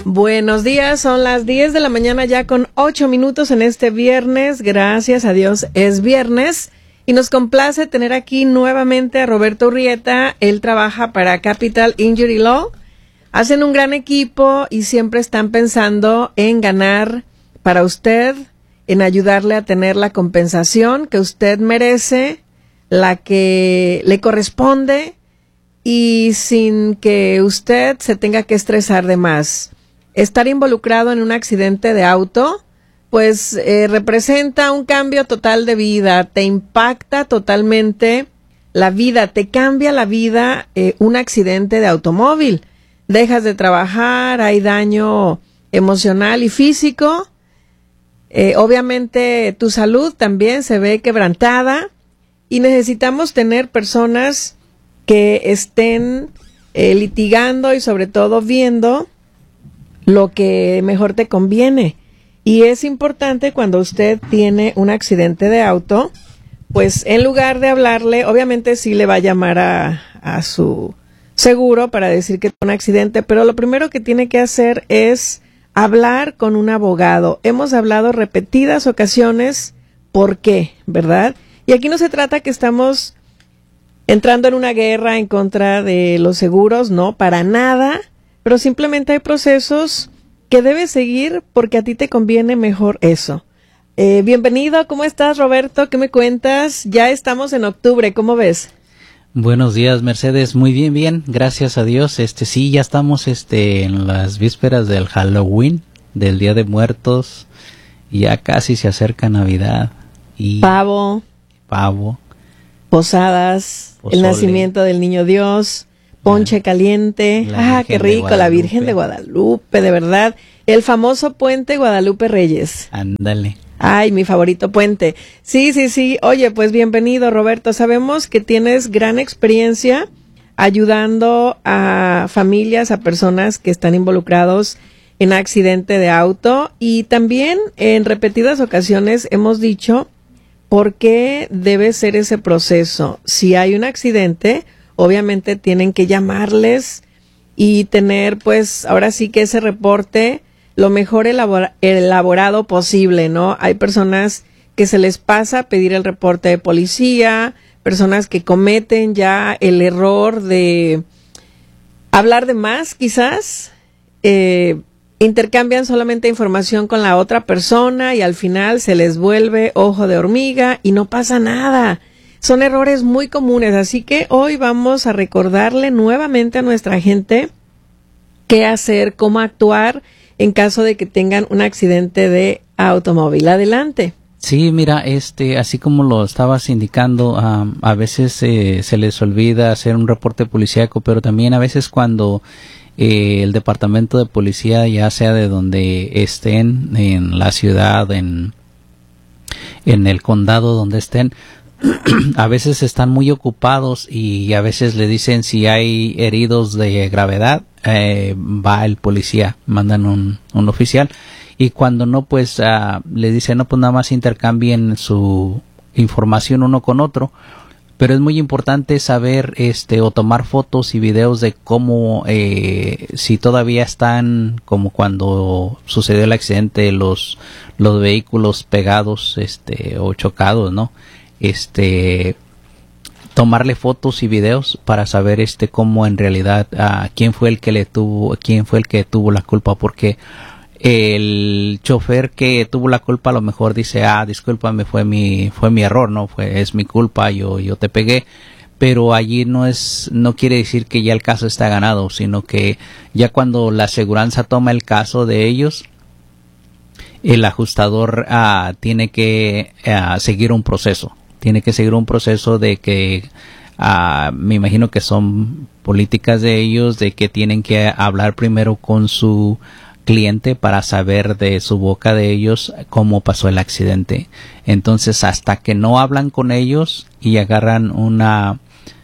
Buenos días, son las 10 de la mañana ya con 8 minutos en este viernes. Gracias a Dios es viernes y nos complace tener aquí nuevamente a Roberto Urrieta. Él trabaja para Capital Injury Law. Hacen un gran equipo y siempre están pensando en ganar para usted, en ayudarle a tener la compensación que usted merece, la que le corresponde y sin que usted se tenga que estresar de más. Estar involucrado en un accidente de auto, pues representa un cambio total de vida, te impacta totalmente la vida, te cambia la vida un accidente de automóvil. Dejas de trabajar, hay daño emocional y físico. Obviamente tu salud también se ve quebrantada y necesitamos tener personas que estén litigando y sobre todo viendo lo que mejor te conviene. Y es importante cuando usted tiene un accidente de auto, pues en lugar de hablarle, obviamente sí le va a llamar a su seguro para decir que tuvo un accidente, pero lo primero que tiene que hacer es hablar con un abogado. Hemos hablado repetidas ocasiones, ¿por qué? ¿Verdad? Y aquí no se trata que estamos entrando en una guerra en contra de los seguros, no, para nada. Pero simplemente hay procesos que debes seguir porque a ti te conviene mejor eso. Bienvenido, ¿cómo estás, Roberto? ¿Qué me cuentas? Ya estamos en octubre, ¿cómo ves? Buenos días, Mercedes. Muy bien, gracias a Dios. Sí, ya estamos en las vísperas del Halloween, del Día de Muertos. Ya casi se acerca Navidad y pavo, posadas, pozole, el nacimiento del Niño Dios. Ponche caliente, qué rico, la Virgen de Guadalupe, de verdad, el famoso puente Guadalupe Reyes. Ándale. Ay, mi favorito puente. Sí, oye, pues bienvenido, Roberto, sabemos que tienes gran experiencia ayudando a familias, a personas que están involucrados en accidente de auto y también en repetidas ocasiones hemos dicho por qué debe ser ese proceso. Si hay un accidente, obviamente tienen que llamarles y tener, pues, ahora sí que ese reporte lo mejor elaborado posible, ¿no? Hay personas que se les pasa pedir el reporte de policía, personas que cometen ya el error de hablar de más, quizás, intercambian solamente información con la otra persona y al final se les vuelve ojo de hormiga y no pasa nada. Son errores muy comunes, así que hoy vamos a recordarle nuevamente a nuestra gente qué hacer, cómo actuar en caso de que tengan un accidente de automóvil. Adelante. Sí, mira, así como lo estabas indicando, a veces se les olvida hacer un reporte policíaco, pero también a veces cuando el departamento de policía, ya sea de donde estén, en la ciudad, en el condado donde estén, a veces están muy ocupados y a veces le dicen si hay heridos de gravedad, va el policía, mandan un oficial y cuando no, pues le dicen no, pues nada más intercambien su información uno con otro. Pero es muy importante saber o tomar fotos y videos de cómo si todavía están como cuando sucedió el accidente los vehículos pegados o chocados, ¿no? Tomarle fotos y videos para saber cómo en realidad quién fue el que tuvo la culpa, porque el chofer que tuvo la culpa a lo mejor dice, discúlpame, fue mi error, no es mi culpa, yo te pegué, pero allí no quiere decir que ya el caso está ganado, sino que ya cuando la aseguranza toma el caso de ellos, el ajustador tiene que seguir un proceso. Tiene que seguir un proceso de que me imagino que son políticas de ellos, de que tienen que hablar primero con su cliente para saber de su boca de ellos cómo pasó el accidente. Entonces, hasta que no hablan con ellos y agarran un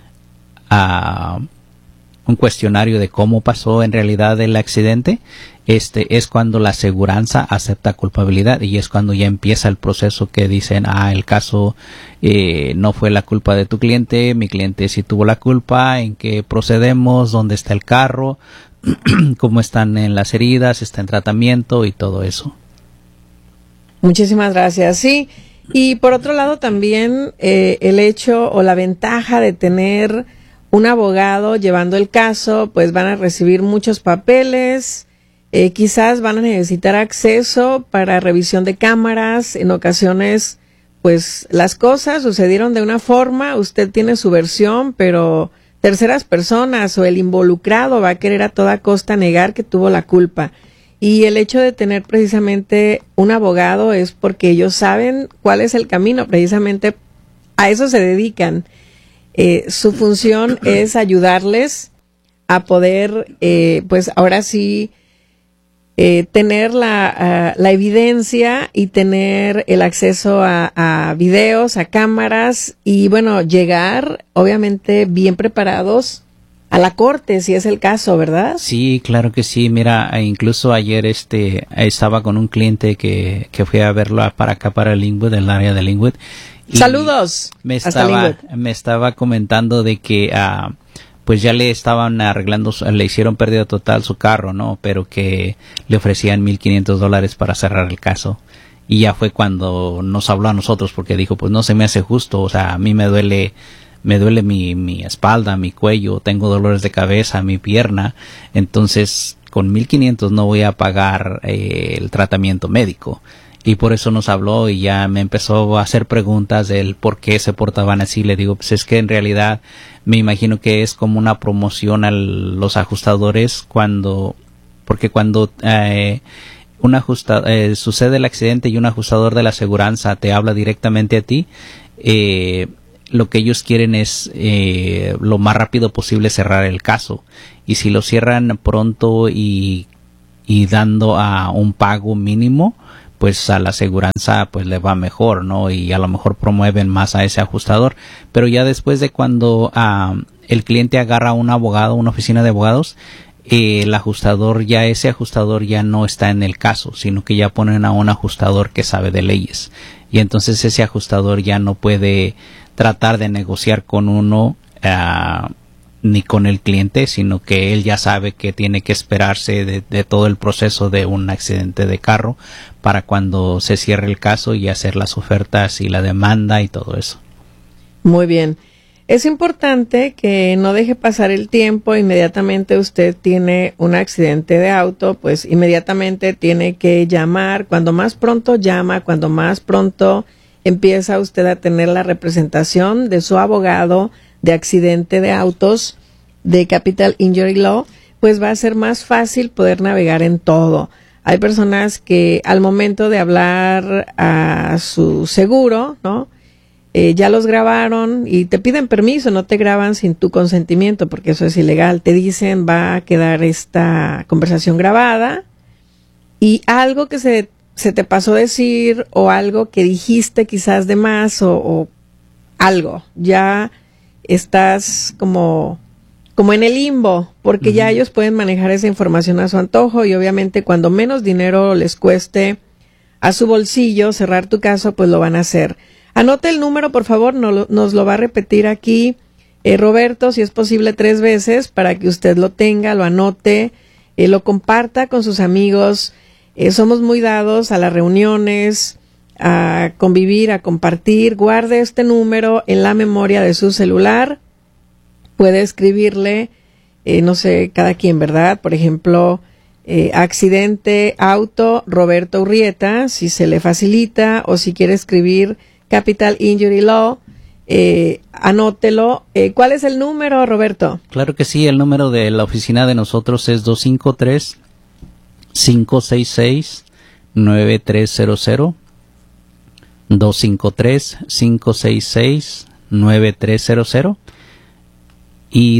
cuestionario de cómo pasó en realidad el accidente, es cuando la aseguranza acepta culpabilidad y es cuando ya empieza el proceso que dicen, el caso no fue la culpa de tu cliente, mi cliente sí tuvo la culpa, en qué procedemos, dónde está el carro, cómo están en las heridas, está en tratamiento y todo eso. Muchísimas gracias. Sí, y por otro lado también el hecho o la ventaja de tener un abogado llevando el caso, pues van a recibir muchos papeles, quizás van a necesitar acceso para revisión de cámaras, en ocasiones pues las cosas sucedieron de una forma, usted tiene su versión, pero terceras personas o el involucrado va a querer a toda costa negar que tuvo la culpa. Y el hecho de tener precisamente un abogado es porque ellos saben cuál es el camino, precisamente a eso se dedican. Su función es ayudarles a poder, pues ahora sí, tener la evidencia y tener el acceso a videos, a cámaras y bueno, llegar obviamente bien preparados a la corte, si es el caso, ¿verdad? Sí, claro que sí. Mira, incluso ayer estaba con un cliente que fui a verlo para acá, para Linwood, el área de Linwood. Saludos. Me estaba comentando de que pues ya le estaban arreglando, le hicieron pérdida total su carro, ¿no? Pero que le ofrecían $1,500 para cerrar el caso. Y ya fue cuando nos habló a nosotros, porque dijo, pues no se me hace justo, o sea, a mí me duele mi espalda, mi cuello, tengo dolores de cabeza, mi pierna, entonces con $1,500 no voy a pagar el tratamiento médico. Y por eso nos habló y ya me empezó a hacer preguntas del por qué se portaban así. Le digo, pues es que en realidad me imagino que es como una promoción a los ajustadores porque cuando sucede el accidente y un ajustador de la aseguranza te habla directamente a ti, lo que ellos quieren es lo más rápido posible cerrar el caso, y si lo cierran pronto y dando a un pago mínimo, pues a la aseguranza pues le va mejor, ¿no? Y a lo mejor promueven más a ese ajustador. Pero ya después de cuando el cliente agarra a un abogado, una oficina de abogados, ese ajustador ya no está en el caso, sino que ya ponen a un ajustador que sabe de leyes, y entonces ese ajustador ya no puede tratar de negociar con uno ni con el cliente, sino que él ya sabe que tiene que esperarse de todo el proceso de un accidente de carro para cuando se cierre el caso y hacer las ofertas y la demanda y todo eso. Muy bien. Es importante que no deje pasar el tiempo. Inmediatamente usted tiene un accidente de auto, pues inmediatamente tiene que llamar. Cuando más pronto llama, cuando más pronto empieza usted a tener la representación de su abogado de accidente de autos de Capital Injury Law, pues va a ser más fácil poder navegar en todo. Hay personas que al momento de hablar a su seguro, ¿no? Ya los grabaron y te piden permiso, no te graban sin tu consentimiento porque eso es ilegal. Te dicen, va a quedar esta conversación grabada, y algo que se te pasó decir o algo que dijiste quizás de más o algo, ya estás como en el limbo, porque ya ellos pueden manejar esa información a su antojo, y obviamente cuando menos dinero les cueste a su bolsillo cerrar tu caso, pues lo van a hacer. Anote el número, por favor, nos lo va a repetir aquí Roberto, si es posible 3 veces, para que usted lo tenga, lo anote, lo comparta con sus amigos. Somos muy dados a las reuniones, a convivir, a compartir. Guarde este número en la memoria de su celular. Puede escribirle, no sé, cada quien, ¿verdad? Por ejemplo, accidente auto Roberto Urrieta, si se le facilita, o si quiere escribir Capital Injury Law, anótelo. ¿Cuál es el número, Roberto? Claro que sí, el número de la oficina de nosotros es 253-566-9300, 253-566-9300 y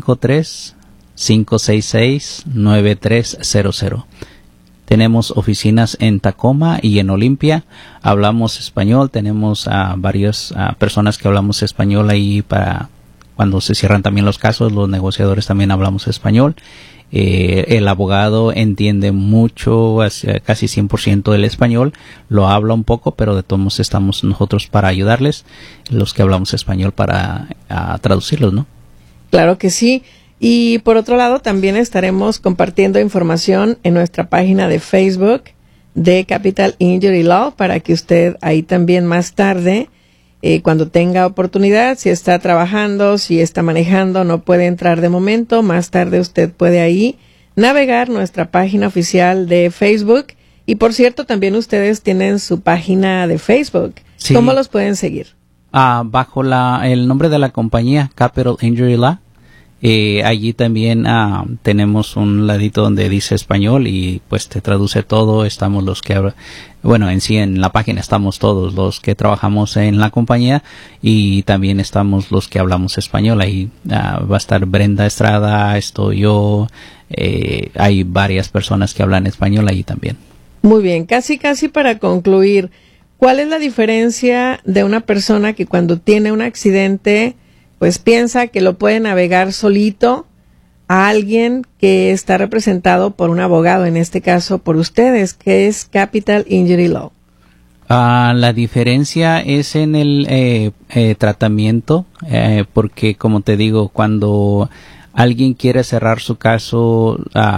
253-566-9300. Tenemos oficinas en Tacoma y en Olympia. Hablamos español. Tenemos a varias personas que hablamos español ahí para cuando se cierran también los casos. Los negociadores también hablamos español. El abogado entiende mucho, casi 100% del español. Lo habla un poco, pero de todos modos estamos nosotros para ayudarles, los que hablamos español, para traducirlos, ¿no? Claro que sí. Y por otro lado, también estaremos compartiendo información en nuestra página de Facebook de Capital Injury Law para que usted ahí también más tarde, cuando tenga oportunidad, si está trabajando, si está manejando, no puede entrar de momento, más tarde usted puede ahí navegar nuestra página oficial de Facebook. Y por cierto, también ustedes tienen su página de Facebook. Sí. ¿Cómo los pueden seguir? Bajo el nombre de la compañía, Capital Injury Law. Allí también tenemos un ladito donde dice español y pues te traduce todo. Estamos los que, en la página estamos todos los que trabajamos en la compañía y también estamos los que hablamos español. Ahí va a estar Brenda Estrada, estoy yo, hay varias personas que hablan español allí también. Muy bien, casi para concluir, ¿cuál es la diferencia de una persona que cuando tiene un accidente pues piensa que lo puede navegar solito a alguien que está representado por un abogado, en este caso por ustedes, que es Capital Injury Law? La diferencia es en el tratamiento, porque como te digo, cuando alguien quiere cerrar su caso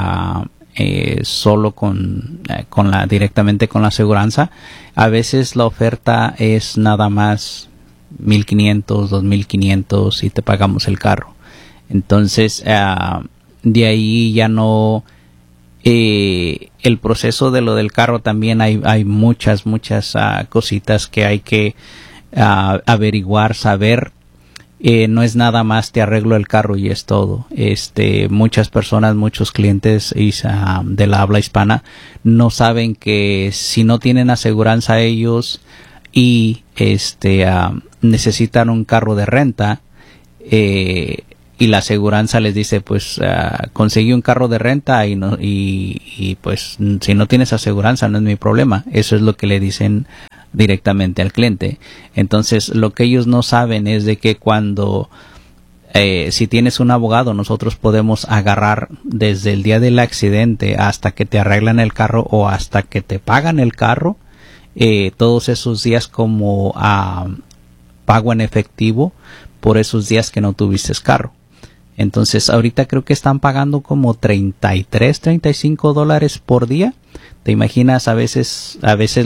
solo directamente con la aseguranza, a veces la oferta es nada más $1,500, $2,500 y te pagamos el carro. Entonces, de ahí ya no, el proceso de lo del carro también hay muchas cositas que hay que averiguar, saber. No es nada más te arreglo el carro y es todo. Muchas personas, muchos clientes de la habla hispana no saben que si no tienen aseguranza ellos y necesitan un carro de renta, y la aseguranza les dice pues conseguí un carro de renta y pues si no tienes aseguranza no es mi problema. Eso es lo que le dicen directamente al cliente. Entonces lo que ellos no saben es de que cuando si tienes un abogado, nosotros podemos agarrar desde el día del accidente hasta que te arreglan el carro o hasta que te pagan el carro, todos esos días como pago en efectivo por esos días que no tuviste carro. Entonces ahorita creo que están pagando como $35 por día. Te imaginas a veces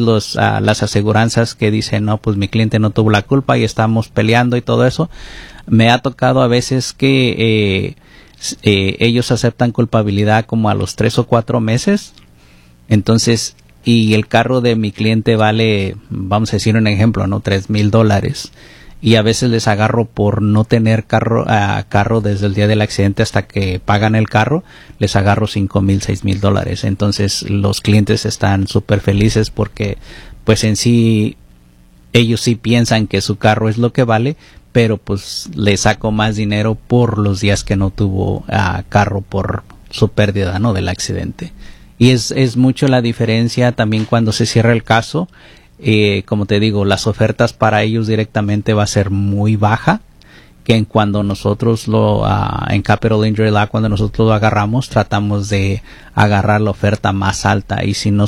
las aseguranzas que dicen no, pues mi cliente no tuvo la culpa y estamos peleando y todo eso. Me ha tocado a veces que ellos aceptan culpabilidad como a los 3 o 4 meses. Entonces, y el carro de mi cliente vale, vamos a decir un ejemplo, ¿no? $3,000. Y a veces les agarro por no tener carro desde el día del accidente hasta que pagan el carro, les agarro $5,000, $6,000. Entonces los clientes están súper felices porque pues en sí ellos sí piensan que su carro es lo que vale, pero pues le saco más dinero por los días que no tuvo carro por su pérdida, ¿no? Del accidente. Y es mucho la diferencia también cuando se cierra el caso. Como te digo, las ofertas para ellos directamente va a ser muy baja, que en cuando nosotros en Capital Injury Law, cuando nosotros lo agarramos, tratamos de agarrar la oferta más alta, y si no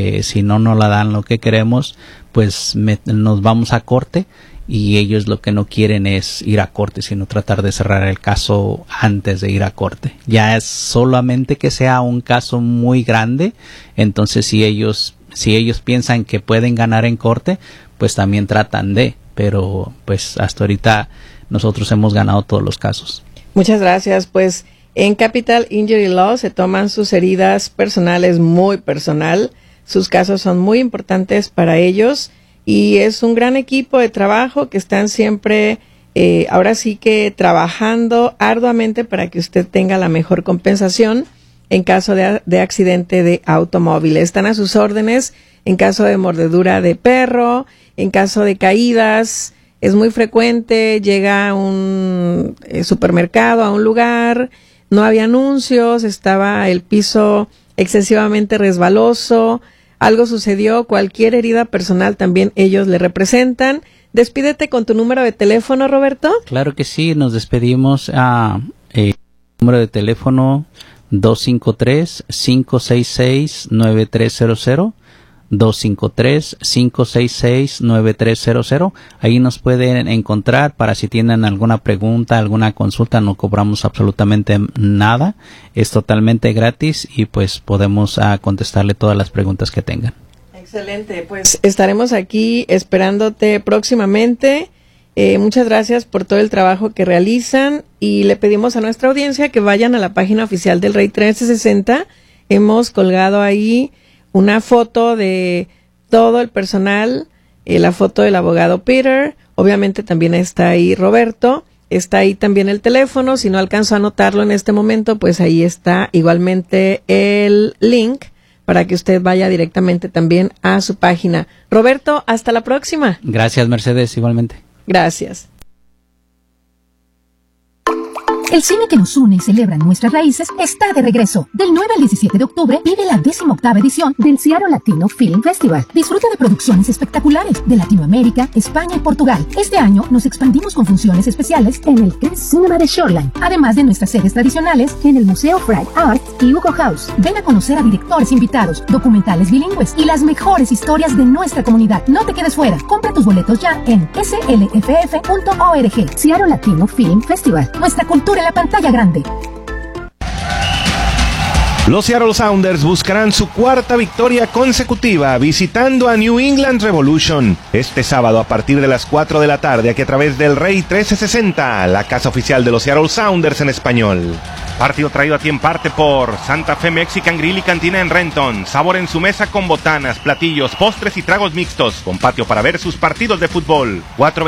nos la dan lo que queremos, pues nos vamos a corte, y ellos lo que no quieren es ir a corte, sino tratar de cerrar el caso antes de ir a corte. Ya es solamente que sea un caso muy grande, entonces si ellos piensan que pueden ganar en corte, pues también tratan pero pues hasta ahorita nosotros hemos ganado todos los casos. Muchas gracias. Pues en Capital Injury Law se toman sus heridas personales muy personal. Sus casos son muy importantes para ellos y es un gran equipo de trabajo que están siempre, ahora sí que trabajando arduamente para que usted tenga la mejor compensación en caso de accidente de automóvil. Están a sus órdenes en caso de mordedura de perro, en caso de caídas. Es muy frecuente, llega a un supermercado, a un lugar, no había anuncios, estaba el piso excesivamente resbaloso, algo sucedió, cualquier herida personal también ellos le representan. Despídete con tu número de teléfono, Roberto. Claro que sí, nos despedimos número de teléfono 253-566-9300, 253-566-9300. Ahí nos pueden encontrar para si tienen alguna pregunta, alguna consulta. No cobramos absolutamente nada. Es totalmente gratis y pues podemos contestarle todas las preguntas que tengan. Excelente, pues estaremos aquí esperándote próximamente. Muchas gracias por todo el trabajo que realizan y le pedimos a nuestra audiencia que vayan a la página oficial del Rey 1360. Hemos colgado ahí una foto de todo el personal, la foto del abogado Peter, obviamente también está ahí Roberto, está ahí también el teléfono, si no alcanzo a anotarlo en este momento, pues ahí está igualmente el link para que usted vaya directamente también a su página. Roberto, hasta la próxima. Gracias, Mercedes, igualmente. Gracias. El cine que nos une y celebra nuestras raíces está de regreso. Del 9 al 17 de octubre vive la 18ª edición del Seattle Latino Film Festival. Disfruta de producciones espectaculares de Latinoamérica, España y Portugal. Este año nos expandimos con funciones especiales en el Crest Cinema de Shoreline, además de nuestras series tradicionales en el Museo Fried Art y Hugo House. Ven a conocer a directores invitados, documentales bilingües y las mejores historias de nuestra comunidad. No te quedes fuera. Compra tus boletos ya en slff.org. Seattle Latino Film Festival. Nuestra cultura en la pantalla grande. Los Seattle Sounders buscarán su 4ª victoria consecutiva visitando a New England Revolution este sábado a partir de las 4 de la tarde aquí a través del Rey 1360, la casa oficial de los Seattle Sounders en español. Partido traído a ti en parte por Santa Fe Mexican Grill y Cantina en Renton. Sabor en su mesa con botanas, platillos, postres y tragos mixtos. Con patio para ver sus partidos de fútbol.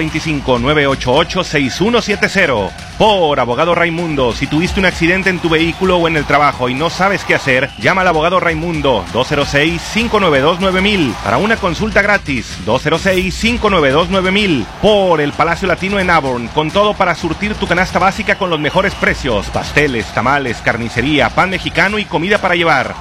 425-988-6170. Por Abogado Raimundo. Si tuviste un accidente en tu vehículo o en el trabajo y no sabes qué hacer, llama al Abogado Raimundo. 206-592-9000. Para una consulta gratis. 206-592-9000. Por el Palacio Latino en Auburn. Con todo para surtir tu canasta básica con los mejores precios. Pasteles, tamales, carnicería, pan mexicano y comida para llevar.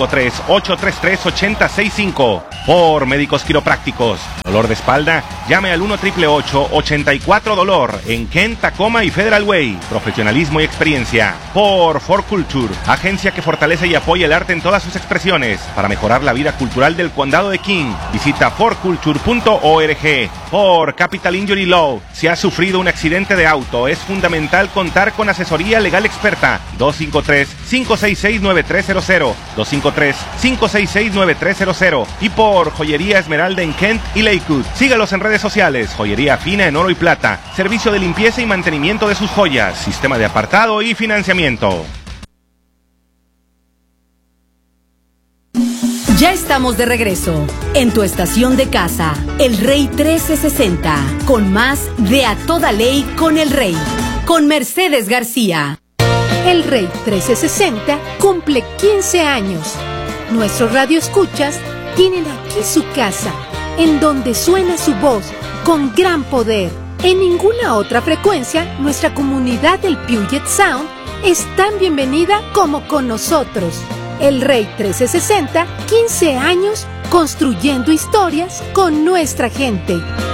253-833-8065. Por Médicos Quiroprácticos. Dolor de espalda, llame al 1-888-84-DOLOR en Kent, Tacoma y Federal Way. Profesionalismo y experiencia. Por For Culture, agencia que fortalece y apoya el arte en todas sus expresiones para mejorar la vida cultural del condado de King. Visita forculture.org. Por Capital Injury Law, si has sufrido un accidente de auto, es fundamental contar con asesoría legal experta. 253-566-9300. 253-566-9300. Y por Joyería Esmeralda en Kent y Lakewood. Sígalos en redes sociales. Joyería fina en oro y plata. Servicio de limpieza y mantenimiento de sus joyas. Sistema de apartado y financiamiento. Ya estamos de regreso en tu estación de casa, El Rey 1360, con más de A Toda Ley con el Rey, con Mercedes García. El Rey 1360 cumple 15 años. Nuestros radioescuchas tienen aquí su casa, en donde suena su voz con gran poder. En ninguna otra frecuencia, nuestra comunidad del Puget Sound es tan bienvenida como con nosotros. El Rey 1360, 15 años construyendo historias con nuestra gente.